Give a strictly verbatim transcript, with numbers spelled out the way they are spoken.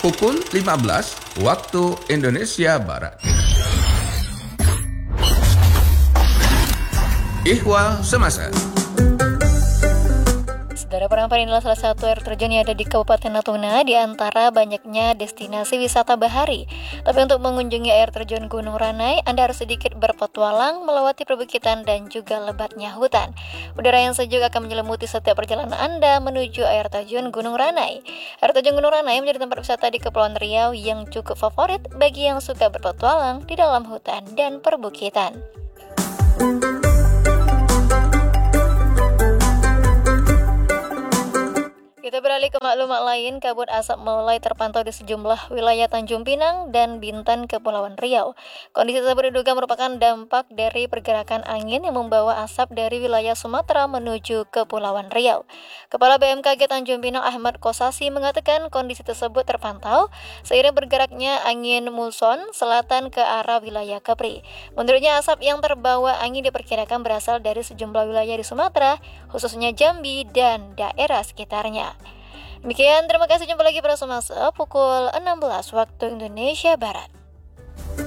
pukul lima belas waktu Indonesia Barat. Ihwal Semasa. Saudara, Parampar adalah salah satu air terjun yang ada di Kabupaten Natuna di antara banyaknya destinasi wisata bahari. Tapi untuk mengunjungi air terjun Gunung Ranai, Anda harus sedikit berpetualang melewati perbukitan dan juga lebatnya hutan. Udara yang sejuk akan menyelimuti setiap perjalanan Anda menuju air terjun Gunung Ranai. Air terjun Gunung Ranai menjadi tempat wisata di Kepulauan Riau yang cukup favorit bagi yang suka berpetualang di dalam hutan dan perbukitan. Kita beralih ke maklumat lain. Kabut asap mulai terpantau di sejumlah wilayah Tanjung Pinang dan Bintan, Kepulauan Riau. Kondisi tersebut diduga merupakan dampak dari pergerakan angin yang membawa asap dari wilayah Sumatera menuju Kepulauan Riau. Kepala B M K G Tanjung Pinang Ahmad Kosasi mengatakan kondisi tersebut terpantau seiring bergeraknya angin muson selatan ke arah wilayah Kepri. Menurutnya, asap yang terbawa angin diperkirakan berasal dari sejumlah wilayah di Sumatera, khususnya Jambi dan daerah sekitarnya. Demikian, terima kasih, jumpa lagi pada Semasa pukul enam belas waktu Indonesia Barat.